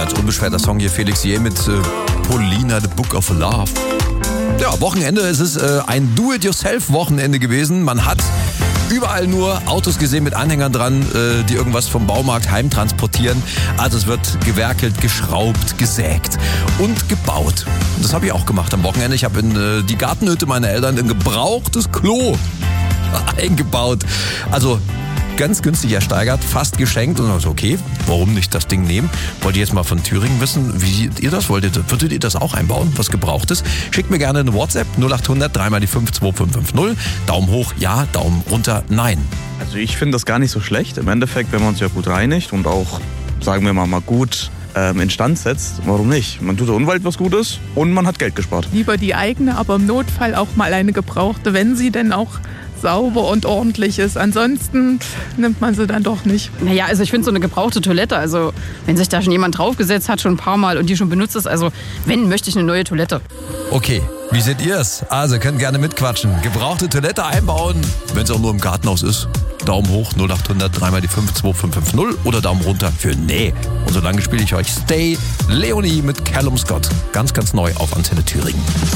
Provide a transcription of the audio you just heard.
ganz unbeschwerter Song hier, Felix Jäh mit Paulina, The Book of Love. Ja, Wochenende, es ist ein Do-it-yourself-Wochenende gewesen. Man hat überall nur Autos gesehen mit Anhängern dran, die irgendwas vom Baumarkt heimtransportieren. Also es wird gewerkelt, geschraubt, gesägt und gebaut. Und das habe ich auch gemacht am Wochenende. Ich habe in die Gartenhütte meiner Eltern ein gebrauchtes Klo eingebaut. Also ganz günstig ersteigert, fast geschenkt. Und also okay, warum nicht das Ding nehmen? Wollt ihr jetzt mal von Thüringen wissen, wie seht ihr das? Würdet ihr das auch einbauen, was Gebrauchtes? Schickt mir gerne eine WhatsApp 0800 3 die 5 2550. Daumen hoch, ja, Daumen runter, nein. Also ich finde das gar nicht so schlecht. Im Endeffekt, wenn man es ja gut reinigt und auch, sagen wir mal gut instand setzt, warum nicht? Man tut der Umwelt was Gutes und man hat Geld gespart. Lieber die eigene, aber im Notfall auch mal eine gebrauchte, wenn sie denn auch sauber und ordentlich ist. Ansonsten nimmt man sie dann doch nicht. Naja, also ich finde so eine gebrauchte Toilette, also wenn sich da schon jemand draufgesetzt hat, schon ein paar Mal und die schon benutzt ist, also wenn, möchte ich eine neue Toilette. Okay, wie seht ihr es? Also könnt gerne mitquatschen. Gebrauchte Toilette einbauen, wenn es auch nur im Gartenhaus ist. Daumen hoch 0800 3 die 5 2550 oder Daumen runter für nee. Und solange spiele ich euch Stay Leonie mit Callum Scott. Ganz, ganz neu auf Antenne Thüringen.